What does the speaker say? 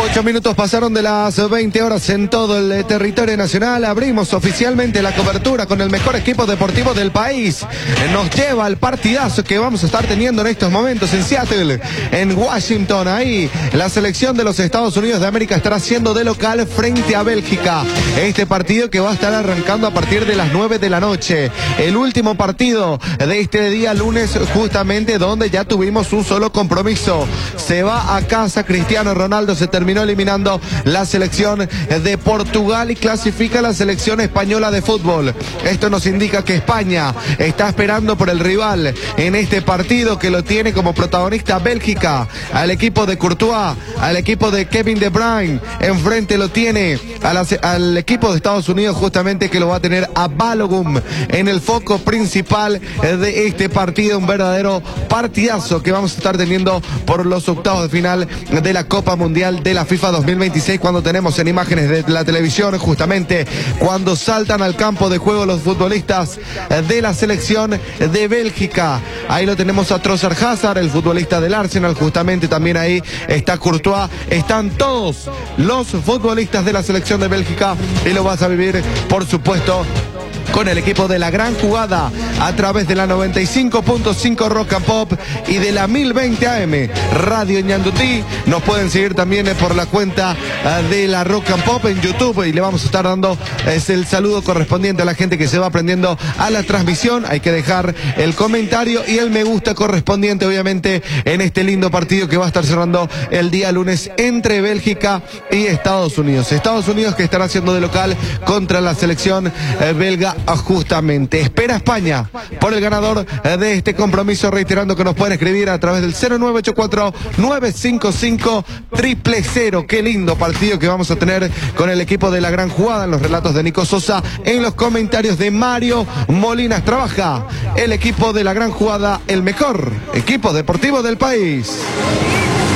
8 minutos pasaron de las 20 horas en todo el territorio nacional. Abrimos oficialmente la cobertura con el mejor equipo deportivo del país. Nos lleva al partidazo que vamos a estar teniendo en estos momentos en Seattle, en Washington. Ahí la selección de los Estados Unidos de América estará haciendo de local frente a Bélgica. Este partido que va a estar arrancando a partir de las 9 de la noche. El último partido de este día lunes, justamente donde ya tuvimos un solo compromiso. Se va a casa Cristiano Ronaldo, se terminó eliminando la selección de Portugal y clasifica la selección española de fútbol. Esto nos indica que España está esperando por el rival en este partido, que lo tiene como protagonista Bélgica, al equipo de Courtois, al equipo de Kevin De Bruyne. Enfrente lo tiene al equipo de Estados Unidos, justamente, que lo va a tener a Balogun en el foco principal de este partido. Un verdadero partidazo que vamos a estar teniendo por los octavos de final de la Copa Mundial de la FIFA 2026, cuando tenemos en imágenes de la televisión justamente cuando saltan al campo de juego los futbolistas de la selección de Bélgica. Ahí lo tenemos a Trossard Hazard, el futbolista del Arsenal, justamente también ahí está Courtois. Están todos los futbolistas de la selección de Bélgica y lo vas a vivir, por supuesto, con el equipo de La Gran Jugada a través de la 95.5 Rock and Pop y de la 1020 AM Radio Ñandutí. Nos pueden seguir también por la cuenta de la Rock and Pop en YouTube, y le vamos a estar dando el saludo correspondiente a la gente que se va aprendiendo a la transmisión. Hay que dejar el comentario y el me gusta correspondiente, obviamente, en este lindo partido que va a estar cerrando el día lunes entre Bélgica y Estados Unidos. Estados Unidos que estará haciendo de local contra la selección belga. Justamente espera España por el ganador de este compromiso, reiterando que nos pueden escribir a través del 0984-955-000. Qué lindo partido que vamos a tener con el equipo de La Gran Jugada, en los relatos de Nico Sosa, en los comentarios de Mario Molinas. Trabaja el equipo de La Gran Jugada, el mejor equipo deportivo del país.